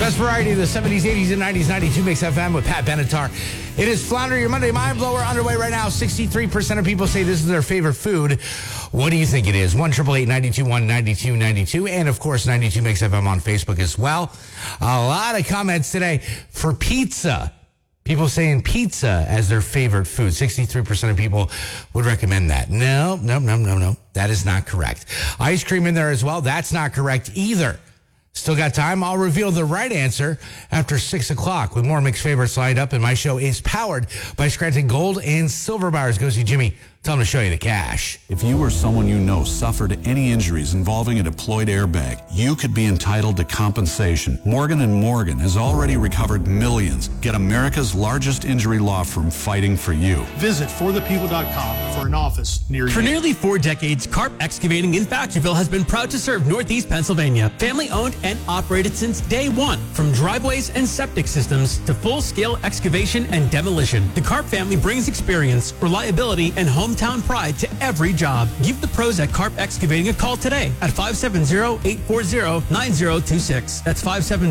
Best variety of the 70s, 80s, and 90s, 92 Mix FM with Pat Benatar. It is Flounder, your Monday Mind Blower, underway right now. 63% of people say this is their favorite food. What do you think it is? 1-888-921-9292. And, of course, 92 Mix FM on Facebook as well. A lot of comments today for pizza. People saying pizza as their favorite food. 63% of people would recommend that. No. That is not correct. Ice cream in there as well. That's not correct either. Still got time? I'll reveal the right answer after 6 o'clock with more Mixed Favorites lined up. And my show is powered by Scranton Gold and Silver Bars. Go see Jimmy. Tell him to show you the cash. If you or someone you know suffered any injuries involving a deployed airbag, you could be entitled to compensation. Morgan & Morgan has already recovered millions. Get America's largest injury law firm fighting for you. Visit forthepeople.com for an office near you. For nearly 4 decades, Carp Excavating in Factoryville has been proud to serve Northeast Pennsylvania. Family owned and operated since day one. From driveways and septic systems to full-scale excavation and demolition. The Carp family brings experience, reliability, and hometown pride to every job. Give the pros at Carp Excavating a call today at 570-840-9026. That's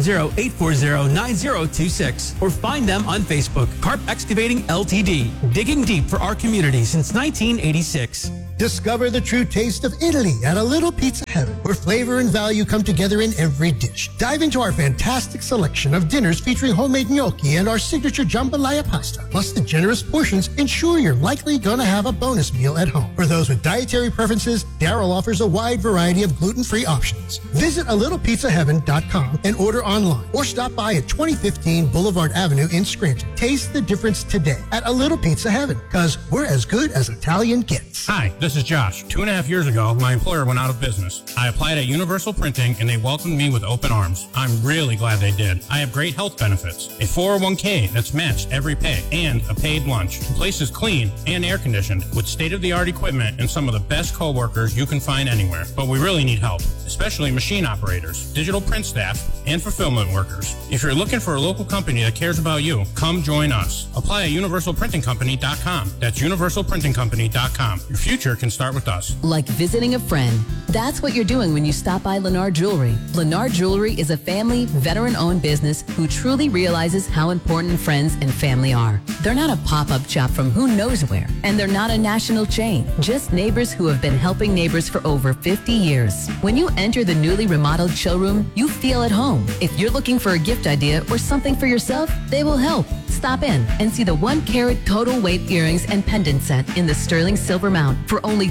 570-840-9026. Or find them on Facebook. Carp Excavating LTD. Digging deep for our community since 1986. Discover the true taste of Italy at A Little Pizza Heaven, where flavor and value come together in every dish. Dive into our fantastic selection of dinners featuring homemade gnocchi and our signature jambalaya pasta. Plus, the generous portions ensure you're likely going to have a bonus meal at home. For those with dietary preferences, Darryl offers a wide variety of gluten-free options. Visit alittlepizzaheaven.com and order online, or stop by at 2015 Boulevard Avenue in Scranton. Taste the difference today at A Little Pizza Heaven, because we're as good as Italian gets. Hi, this is Josh. 2.5 years ago, my employer went out of business. I applied at Universal Printing, and they welcomed me with open arms. I'm really glad they did. I have great health benefits, a 401k that's matched every pay, and a paid lunch. The place is clean and air-conditioned with state-of-the-art equipment and some of the best co-workers you can find anywhere. But we really need help, especially machine operators, digital print staff, and fulfillment workers. If you're looking for a local company that cares about you, come join us. Apply at universalprintingcompany.com. That's universalprintingcompany.com. Your future can start with us. Like visiting a friend. That's what you're doing when you stop by Lennard Jewelry. Lennard Jewelry is a family, veteran-owned business who truly realizes how important friends and family are. They're not a pop-up shop from who knows where, and they're not a national chain, just neighbors who have been helping neighbors for over 50 years. When you enter the newly remodeled showroom, you feel at home. If you're looking for a gift idea or something for yourself, they will help. Stop in and see the 1-carat total weight earrings and pendant set in the sterling silver mount for only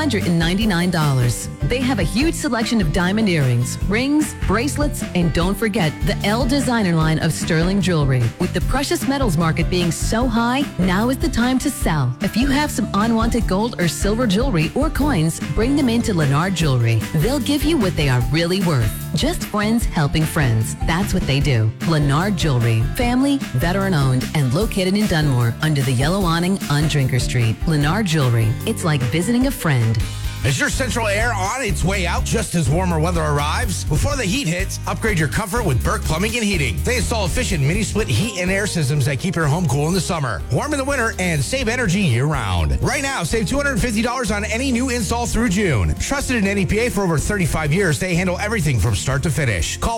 $399. They have a huge selection of diamond earrings, rings, bracelets, and don't forget the L designer line of sterling jewelry. With the precious metals market being so high, now is the time to sell. If you have some unwanted gold or silver jewelry or coins, bring them into Lennard Jewelry. They'll give you what they are really worth. Just friends helping friends. That's what they do. Lennard Jewelry. Family, veteran-owned, and located in Dunmore under the yellow awning on Drinker Street. Lennard Jewelry. It's like visiting a friend. Is your central air on its way out just as warmer weather arrives? Before the heat hits, upgrade your comfort with Burke Plumbing and Heating. They install efficient mini-split heat and air systems that keep your home cool in the summer, warm in the winter, and save energy year-round. Right now, save $250 on any new install through June. Trusted in NEPA for over 35 years, they handle everything from start to finish. Call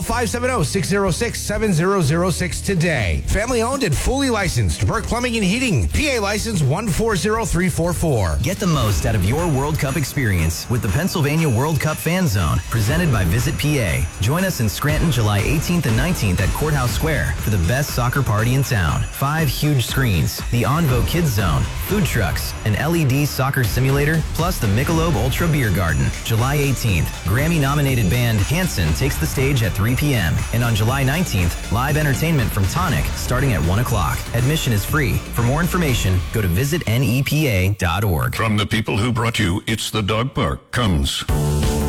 570-606-7006 today. Family-owned and fully licensed. Burke Plumbing and Heating. PA license 140344. Get the most out of your World Cup experience with the Pennsylvania World Cup Fan Zone, presented by Visit PA. Join us in Scranton July 18th and 19th at Courthouse Square for the best soccer party in town. 5 huge screens, the Onvo Kids Zone, food trucks, an LED soccer simulator, plus the Michelob Ultra Beer Garden. July 18th, Grammy-nominated band Hanson takes the stage at 3 p.m. And on July 19th, live entertainment from Tonic starting at 1 o'clock. Admission is free. For more information, go to visitnepa.org. From the people who brought you It's the Dog Park comes